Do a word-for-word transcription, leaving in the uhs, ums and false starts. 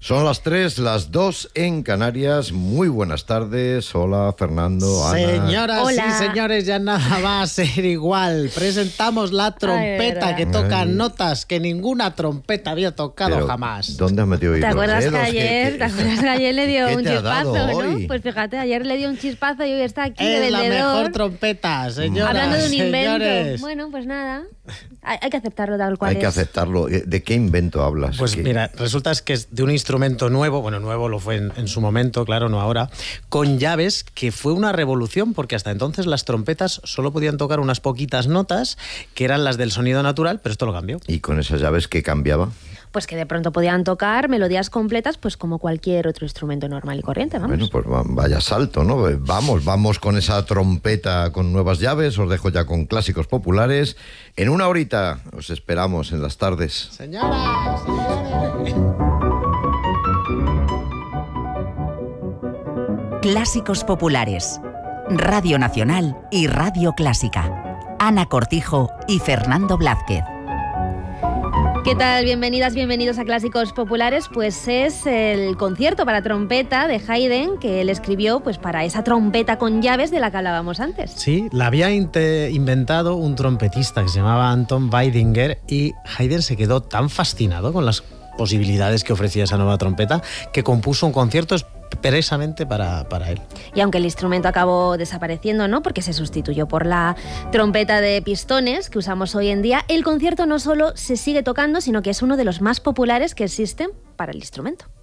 Son las tres, las dos en Canarias. Muy buenas tardes. Hola, Fernando, Ana. Señoras Hola. y señores, ya nada va a ser igual. Presentamos la trompeta Ay, que toca Ay. notas que ninguna trompeta había tocado Pero, jamás. ¿dónde has metido hoy ¿Te los acuerdas que dedos? ayer, ¿Qué- ¿te acuerdas que ayer le dio qué un te ha dado chispazo, hoy? ¿no? Pues fíjate, ayer le dio un chispazo y hoy está aquí de Es la vendedor. mejor trompeta, señoras, Hablando de un invento. señores. Bueno, pues nada. Hay, hay que aceptarlo tal cual Hay que es. aceptarlo. ¿De qué invento hablas? Pues ¿Qué- mira, resulta es que es de un instrumento nuevo, bueno, nuevo lo fue en, en su momento, claro, no ahora, con llaves, que fue una revolución, porque hasta entonces las trompetas solo podían tocar unas poquitas notas, que eran las del sonido natural, pero esto lo cambió. ¿Y con esas llaves qué cambiaba? Pues que de pronto podían tocar melodías completas, pues como cualquier otro instrumento normal y corriente, vamos. Bueno, pues va- vaya salto, ¿no? Eh, Vamos, vamos con esa trompeta con nuevas llaves. Os dejo ya con clásicos populares. En una horita os esperamos en las tardes. Señoras, señores. Clásicos populares. Radio Nacional y Radio Clásica. Ana Cortijo y Fernando Blázquez. ¿Qué tal? Bienvenidas, bienvenidos a Clásicos Populares. Pues es el concierto para trompeta de Haydn que él escribió pues para esa trompeta con llaves de la que hablábamos antes. Sí, la había inte- inventado un trompetista que se llamaba Anton Weidinger, y Haydn se quedó tan fascinado con las posibilidades que ofrecía esa nueva trompeta que compuso un concierto expresamente para, para él. Y aunque el instrumento acabó desapareciendo, ¿no? Porque se sustituyó por la trompeta de pistones que usamos hoy en día, el concierto no solo se sigue tocando, sino que es uno de los más populares que existen para el instrumento.